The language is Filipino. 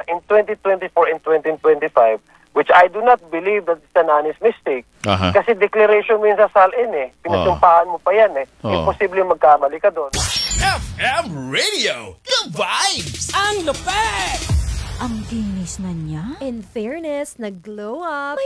in 2024 and 2025, which I do not believe that it's an honest mistake. Kasi declaration mo yun sa salin eh. Pinasumpahan mo pa yan eh. Imposible magkamali ka doon. FM Radio, the vibes! Ang lupet! Ang ginis na niya? In fairness, nag-glow up.